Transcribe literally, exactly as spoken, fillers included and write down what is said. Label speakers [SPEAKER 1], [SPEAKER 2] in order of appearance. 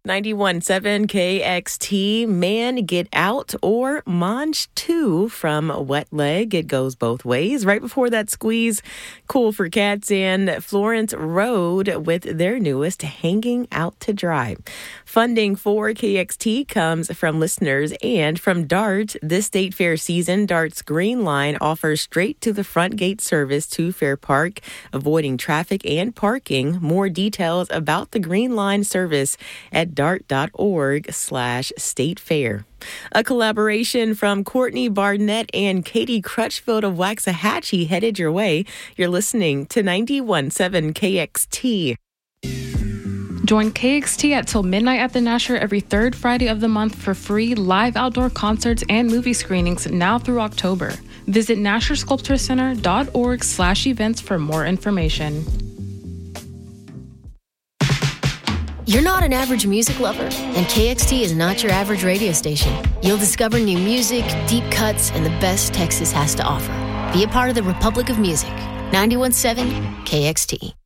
[SPEAKER 1] ninety-one point seven K X T, Man Get Out, or Mange two from Wet Leg. It goes both ways. Right before that, Squeeze, Cool for Cats, and Florence Road with their newest, Hanging Out to Dry. Funding for K X T comes from listeners and from DART. This state fair season, DART's Green Line offers straight to the front gate service to Fair Park, avoiding traffic and parking. More details about the Green Line service at dart.org slash state fair. A collaboration from Courtney Barnett and Katie Crutchfield of Waxahachie headed your way. You're listening to ninety-one point seven K X T.
[SPEAKER 2] Join K X T at till midnight at the Nasher every third Friday of the month for free live outdoor concerts and movie screenings now through October. Visit nasher sculpture center dot org slash events for more information.
[SPEAKER 3] You're not an average music lover, and K X T is not your average radio station. You'll discover new music, deep cuts, and the best Texas has to offer. Be a part of the Republic of Music. ninety-one point seven K X T.